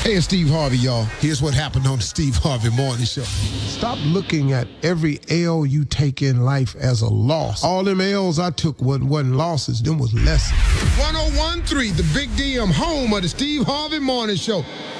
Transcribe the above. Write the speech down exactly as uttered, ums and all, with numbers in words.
Hey, it's Steve Harvey, y'all. Here's what happened on the Steve Harvey Morning Show. Stop looking at every L you take in life as a loss. All them L's I took wasn't, wasn't losses, them was lessons. one oh one point three, the Big D M, home of the Steve Harvey Morning Show.